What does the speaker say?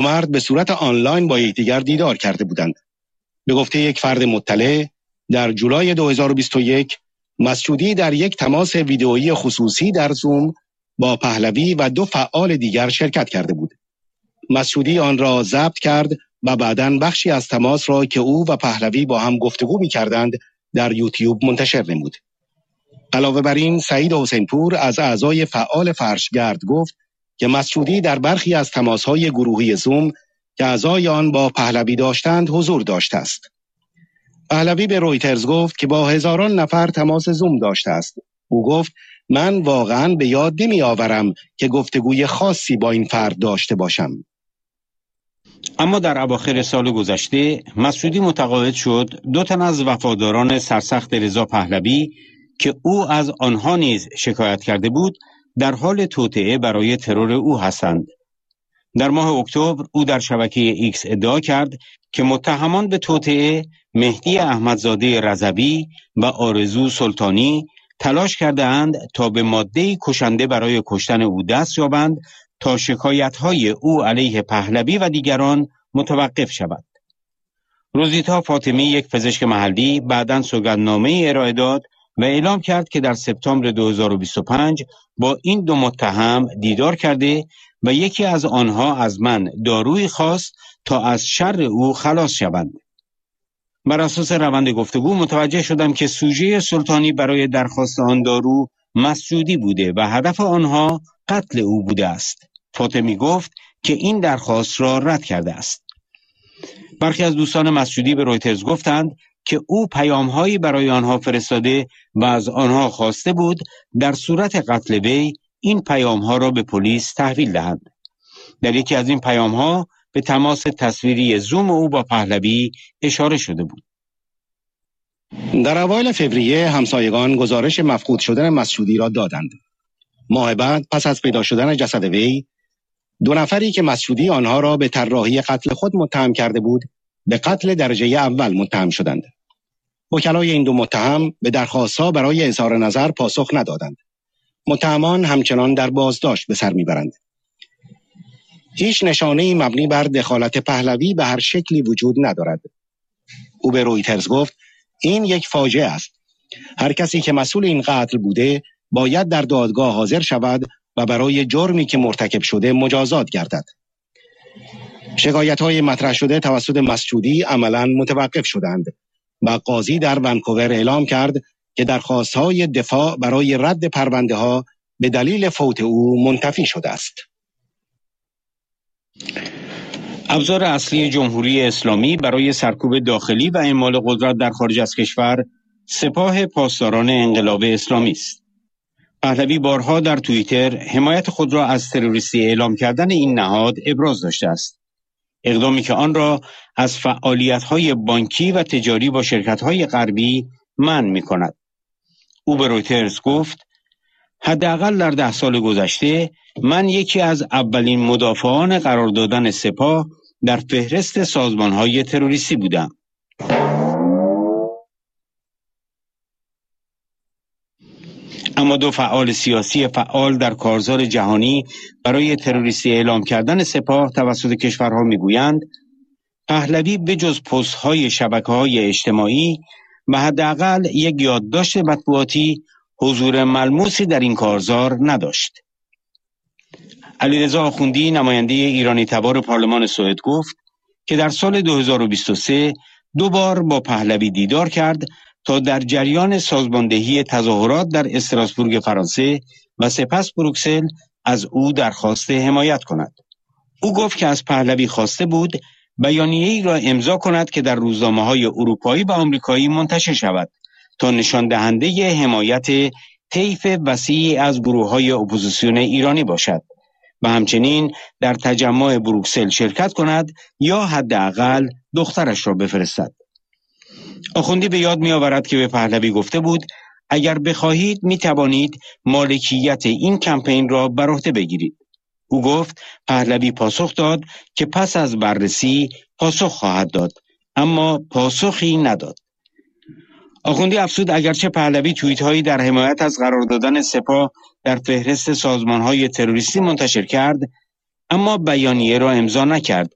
مرد به صورت آنلاین با یکدیگر دیدار کرده بودند. به گفته یک فرد مطلع، در جولای 2021 مسعودی در یک تماس ویدئویی خصوصی در زوم با پهلوی و 2 فعال دیگر شرکت کرده بود. مسعودی آن را ضبط کرد و بعداً بخشی از تماس را که او و پهلوی با هم گفتگو می‌کردند در یوتیوب منتشر نمود. علاوه بر این، سعید حسینپور از اعضای فعال فرشگرد گفت که مسعودی در برخی از تماس‌های گروهی زوم که اعضای آن با پهلوی داشتند حضور داشته است. پهلوی به رویترز گفت که با هزاران نفر تماس زوم داشته است. او گفت من واقعاً به یاد نمی‌آورم که گفتگوی خاصی با این فرد داشته باشم. اما در اواخر سال گذشته مسعودی متقاعد شد 2 تن از وفاداران سرسخت رضا پهلوی که او از آنها نیز شکایت کرده بود در حال توطئه برای ترور او هستند. در ماه اکتبر او در شبکه ایکس ادعا کرد که متهمان به توطئه مهدی احمدزاده رضوی و آرزو سلطانی تلاش کرده‌اند تا به ماده‌ای کشنده برای کشتن او دست یابند تا شکایت‌های او علیه پهلوی و دیگران متوقف شود. روزیتا فاطمی، یک پزشک محلی، بعداً سوگندنامه ارائه داد و اعلام کرد که در سپتامبر 2025 با این 2 متهم دیدار کرده و یکی از آنها از من دارویی خواست تا از شر او خلاص شوند. بر اساس روند گفتگو متوجه شدم که سوژه سلطانی برای درخواست آن دارو مسعودی بوده و هدف آنها قتل او بوده است. فاطمی گفت که این درخواست را رد کرده است. برخی از دوستان مسعودی به رویترز گفتند که او پیام‌هایی برای آنها فرستاده و از آنها خواسته بود در صورت قتل وی این پیام‌ها را به پلیس تحویل دهند. در یکی از این پیام‌ها به تماس تصویری زوم او با پهلوی اشاره شده بود. در اوایل فوریه همسایگان گزارش مفقود شدن مسعودی را دادند. ماه بعد پس از پیدا شدن جسد وی، 2 نفری که مسعودی آنها را به طراحی قتل خود متهم کرده بود، به قتل درجه اول متهم شدند. وکلای این 2 متهم به درخواست‌ها برای اظهار نظر پاسخ ندادند. متهمان همچنان در بازداشت به سر میبرند. هیچ نشانه‌ای مبنی بر دخالت پهلوی به هر شکلی وجود ندارد. او به رویترز گفت این یک فاجعه است. هر کسی که مسئول این قتل بوده باید در دادگاه حاضر شود و برای جرمی که مرتکب شده مجازات گردد. شکایت‌های مطرح شده توسط مسعودی عملاً متوقف شدند و قاضی در ونکوور اعلام کرد که درخواست‌های دفاع برای رد پرونده‌ها به دلیل فوت او منتفی شده است. ابزار اصلی جمهوری اسلامی برای سرکوب داخلی و اعمال قدرت در خارج از کشور سپاه پاسداران انقلاب اسلامی است. پهلوی بارها در توییتر حمایت خود را از تروریستی اعلام کردن این نهاد ابراز داشته است. اقدامی که آن را از فعالیت‌های بانکی و تجاری با شرکت‌های غربی منع می‌کند. او به رویترز گفت حداقل در 10 سال گذشته من یکی از اولین مدافعان قرار دادن سپاه در فهرست سازمان‌های تروریستی بودم. اما 2 فعال سیاسی فعال در کارزار جهانی برای تروریستی اعلام کردن سپاه توسط کشورها میگویند پهلوی بجز پست‌های شبکه‌های اجتماعی و حداقل یک یادداشت مطبوعاتی حضور ملموسی در این کارزار نداشت. علیرضا آخوندی، نماینده ایرانی تبار پارلمان سوئد، گفت که در سال 2023 2 بار با پهلوی دیدار کرد تا در جریان سازماندهی تظاهرات در استراسبورگ فرانسه و سپس بروکسل از او درخواست حمایت کند. او گفت که از پهلوی خواسته بود بیانیه‌ای را امضا کند که در روزنامه‌های اروپایی و آمریکایی منتشر شود تا نشان دهنده حمایت طیف وسیعی از گروه‌های اپوزیسیون ایرانی باشد و همچنین در تجمع بروکسل شرکت کند یا حداقل دخترش را بفرستد. آخوندی به یاد می‌آورد که به پهلوی گفته بود اگر بخواهید می‌توانید مالکیت این کمپین را بر عهده بگیرید. او گفت پهلوی پاسخ داد که پس از بررسی پاسخ خواهد داد، اما پاسخی نداد. آخوندی افزود اگرچه پهلوی توییت‌هایی در حمایت از قرار دادن سپاه در فهرست سازمان‌های تروریستی منتشر کرد، اما بیانیه را امضا نکرد